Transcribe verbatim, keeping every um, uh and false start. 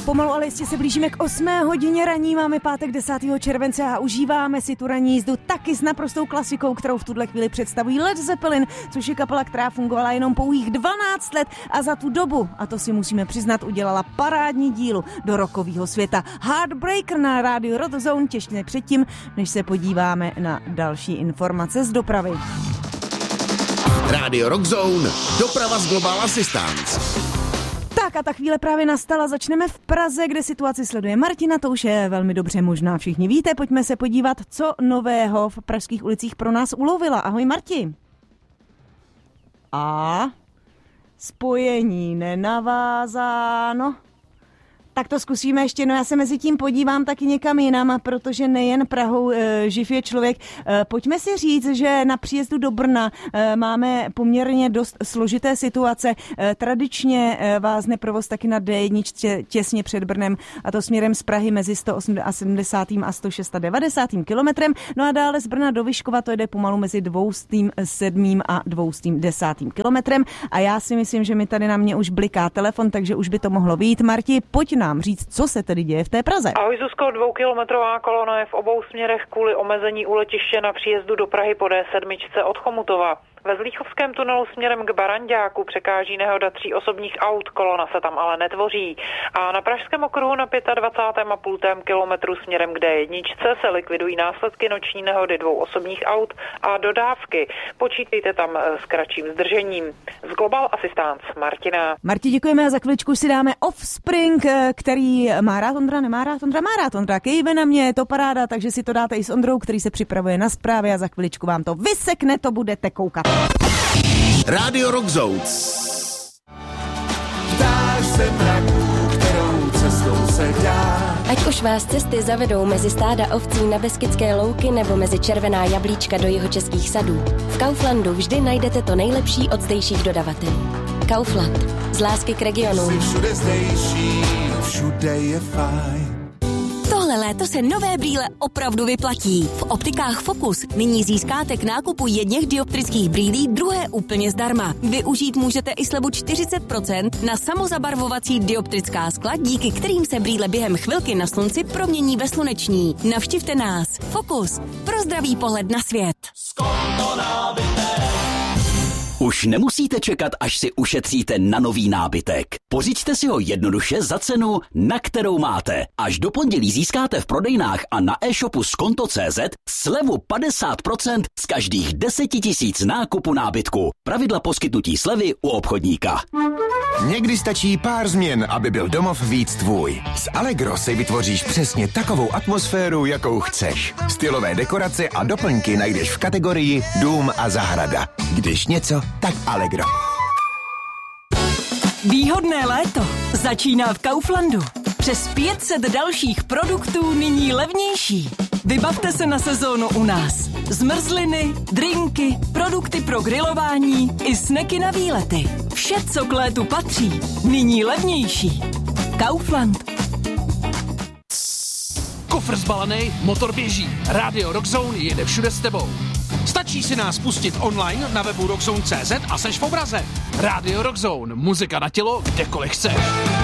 Pomalu, ale jistě se blížíme k osmé hodině raní, máme pátek desátého července a užíváme si tu ranní jízdu taky s naprostou klasikou, kterou v tuhle chvíli představují Led Zeppelin, což je kapela, která fungovala jenom pouhých dvanáct let a za tu dobu, a to si musíme přiznat, udělala parádní dílu do rockového světa. Heartbreaker na rádiu Rock Zone, těšně předtím, než se podíváme na další informace z dopravy. Rádio Rock Zone, doprava z Global Assistance. Tak a ta chvíle právě nastala, začneme v Praze, kde situaci sleduje Martina, to už je velmi dobře, možná všichni víte, pojďme se podívat, co nového v pražských ulicích pro nás ulovila. Ahoj Marti. A spojení nenavázáno. Tak to zkusíme ještě, no já se mezi tím podívám taky někam jinam, protože nejen Prahou e, živ je člověk. E, pojďme si říct, že na příjezdu do Brna e, máme poměrně dost složité situace. E, tradičně e, vázne provoz taky na dé jedna těsně před Brnem, a to směrem z Prahy mezi sto sedmdesátým a sto devadesátým šestým kilometrem. No a dále z Brna do Vyškova to jede pomalu mezi dvoustým sedmým a dvoustým desátým kilometrem. A já si myslím, že mi tady na mě už bliká telefon, takže už by to mohlo být. Marti, pojď nám říct, co se tedy děje v té Praze. Ahoj Zuzko, dvoukilometrová kolona je v obou směrech kvůli omezení u letiště na příjezdu do Prahy po dé sedm od Chomutova. Ve Zlíchovském tunelu směrem k Baranďáku překáží nehoda tří osobních aut, kolona se tam ale netvoří. A na Pražském okruhu na dvacátém pátém a půl kilometru směrem k dé jedna se likvidují následky noční nehody dvou osobních aut a dodávky. Počítejte tam s kratším zdržením. Z Global Assistance Martina. Marti, děkujeme a za chviličku si dáme Offspring, který má rád Ondra, nemá rád Ondra, má rád Ondra. Kejve na mě, je to paráda, takže si to dáte i s Ondrou, který se připravuje na zprávy a za chviličku vám to vysekne, to budete koukat. Rádio Rock Zone. Ptáš se mraků, kterou cestou se dá. Ať už vás cesty zavedou mezi stáda ovcí na Beskydské louky nebo mezi červená jablíčka do jihočeských sadů, v Kauflandu vždy najdete to nejlepší od zdejších dodavatelů. Kaufland. Z lásky k regionu. Jsi všude zdejší, všude je fajn. Tohle léto se nové brýle opravdu vyplatí. V optikách Focus nyní získáte k nákupu jedněch dioptrických brýlí druhé úplně zdarma. Využít můžete i slevu čtyřicet procent na samozabarvovací dioptrická skla, díky kterým se brýle během chvilky na slunci promění ve sluneční. Navštivte nás. Focus. Pro zdravý pohled na svět. Už nemusíte čekat, až si ušetříte na nový nábytek. Pořiďte si ho jednoduše za cenu, na kterou máte. Až do pondělí získáte v prodejnách a na e-shopu skonto tečka cé zet slevu padesát procent z každých deset tisíc nákupu nábytku. Pravidla poskytnutí slevy u obchodníka. Někdy stačí pár změn, aby byl domov víc tvůj. S Allegro si vytvoříš přesně takovou atmosféru, jakou chceš. Stylové dekorace a doplňky najdeš v kategorii Dům a zahrada. Když něco, tak Allegro. Výhodné léto začíná v Kauflandu. Přes pět set dalších produktů nyní levnější. Vybavte se na sezónu u nás. Zmrzliny, drinky, produkty pro grilování i sneky na výlety. Vše, co k létu patří, nyní levnější. Kaufland. Kufr zbalený, motor běží. Rádio Rock Zone jede všude s tebou. Stačí si nás pustit online na webu rockzone tečka cé zet a seš v obraze. Rádio Rock Zone, muzika na tělo, kdekoliv chceš.